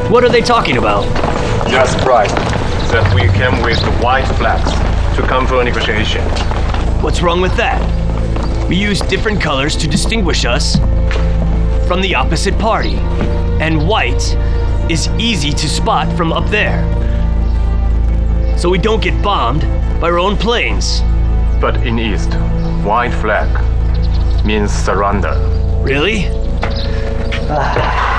What are they talking about? They are surprised that we came with the white flags to come for a negotiation. What's wrong with that? We use different colors to distinguish us from the opposite party. And white is easy to spot from up there. So we don't get bombed by our own planes. But in East, white flag means surrender. Really?